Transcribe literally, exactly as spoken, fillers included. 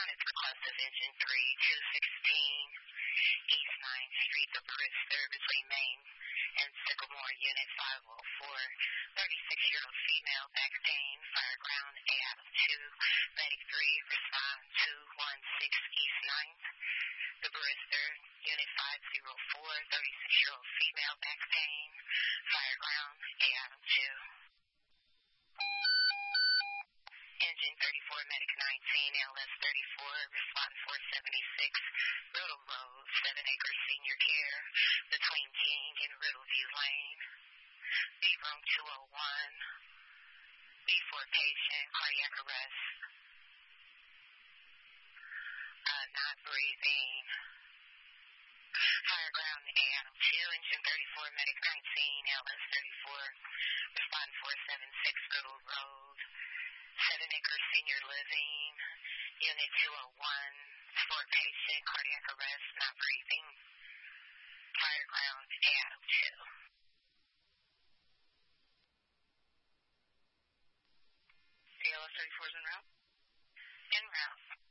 It's request of engine three two sixteen, East ninth Street, the Brister between Main and Sycamore, Unit five oh four. thirty-six-year-old female, back pain, fire ground, A out of two. Medic three, respond two one six East ninth. The Brister, Unit five oh four, thirty-six-year-old female, back pain, fire ground, A out of two. Engine thirty-four, Medic nineteen, L S thirty-four, respond four seventy-six, Riddle Road, seven acre Senior Care, between King and Riddleview Lane. B room two oh one, B four patient, cardiac arrest, uh, not breathing. Fire ground, A out of two, engine thirty-four, Medic nineteen, L S thirty-four, respond four seventy-six, Riddle Road, seven acre Senior Living, Unit two oh one, four patient, cardiac arrest, not breathing. Fire ground, A out of two. The L S thirty-four is en route? En route.